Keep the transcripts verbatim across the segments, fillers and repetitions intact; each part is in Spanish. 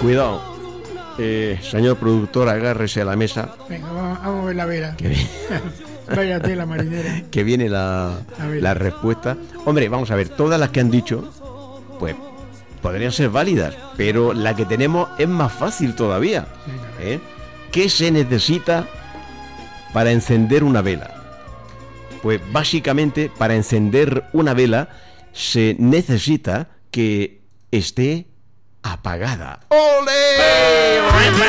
Cuidado. Eh, señor productor, agárrese a la mesa. Venga, vamos, vamos a ver la vela. Que, Vaya tela marinera. que viene la, la respuesta. Hombre, vamos a ver, todas las que han dicho, pues podrían ser válidas, pero la que tenemos es más fácil todavía. ¿eh? ¿Qué se necesita para encender una vela? Pues básicamente, para encender una vela se necesita que esté apagada. ¡Olé!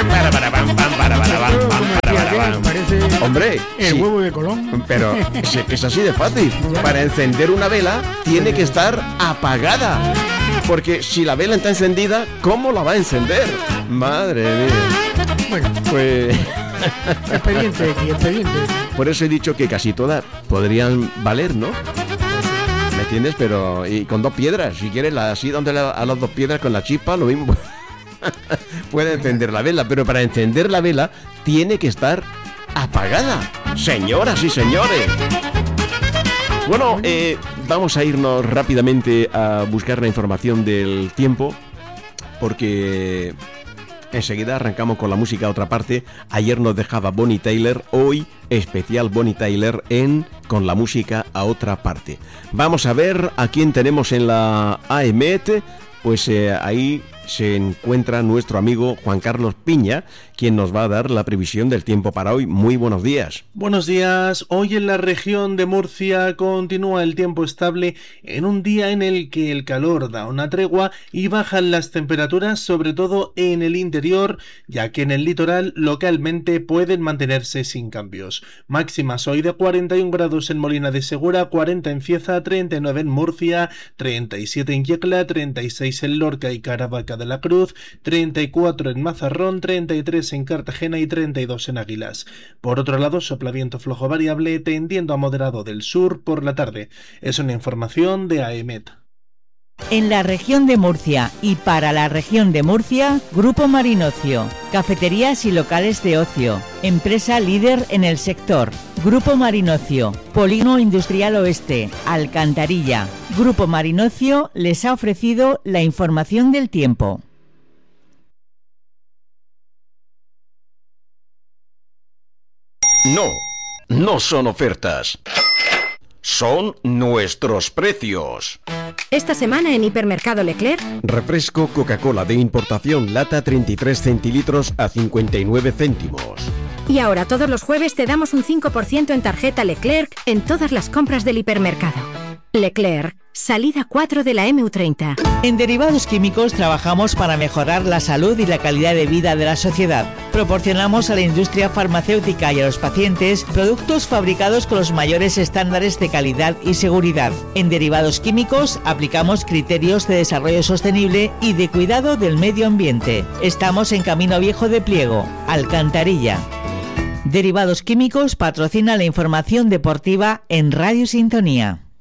Hombre, el sí, huevo de Colón. pero es, es así de fácil. Para encender una vela tiene que estar apagada. Porque si la vela está encendida, ¿cómo la va a encender? Madre mía. Bueno, Pues expediente aquí, expediente. por eso he dicho que casi todas podrían valer, ¿no? ¿Me entiendes? Pero y con dos piedras, si quieres, la, así dándole a, a las dos piedras con la chispa, lo mismo. Puede encender la vela, pero para encender la vela tiene que estar apagada. Señoras y señores. Bueno, eh, vamos a irnos rápidamente a buscar la información del tiempo, porque enseguida arrancamos con la música a otra parte. Ayer nos dejaba Bonnie Tyler, hoy especial Bonnie Tyler en Con la música a otra parte. Vamos a ver a quién tenemos en la A E M E T. Pues eh, ahí se encuentra nuestro amigo Juan Carlos Piña, quien nos va a dar la previsión del tiempo para hoy. Muy buenos días. Buenos días. Hoy en la región de Murcia continúa el tiempo estable en un día en el que el calor da una tregua y bajan las temperaturas, sobre todo en el interior, ya que en el litoral localmente pueden mantenerse sin cambios. Máximas hoy de cuarenta y un grados en Molina de Segura, cuarenta en Cieza, treinta y nueve en Murcia, treinta y siete en Yecla, treinta y seis en Lorca y Caravaca de la Cruz, treinta y cuatro en Mazarrón, treinta y tres en Cartagena y treinta y dos en Águilas. Por otro lado, sopla viento flojo variable tendiendo a moderado del sur por la tarde. Es una información de A E M E T. En la región de Murcia y para la región de Murcia, Grupo Marinocio, cafeterías y locales de ocio, empresa líder en el sector. Grupo Marinocio, Polígono Industrial Oeste, Alcantarilla. Grupo Marinocio les ha ofrecido la información del tiempo. No, no son ofertas. Son nuestros precios. Esta semana en Hipermercado Leclerc, Refresco Coca-Cola de importación lata treinta y tres centilitros a cincuenta y nueve céntimos. y ahora todos los jueves te damos un cinco por ciento en tarjeta Leclerc en todas las compras del hipermercado. Leclerc, salida cuatro de la eme u treinta. En Derivados Químicos trabajamos para mejorar la salud y la calidad de vida de la sociedad. Proporcionamos a la industria farmacéutica y a los pacientes productos fabricados con los mayores estándares de calidad y seguridad. En Derivados Químicos aplicamos criterios de desarrollo sostenible y de cuidado del medio ambiente. Estamos en Camino Viejo de Pliego, Alcantarilla. Derivados Químicos patrocina la información deportiva en Radio Sintonía.